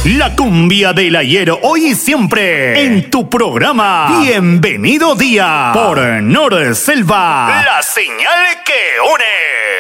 La cumbia del ayer, hoy y siempre, en tu programa Bienvenido Día, por Nor Selva, la señal que une.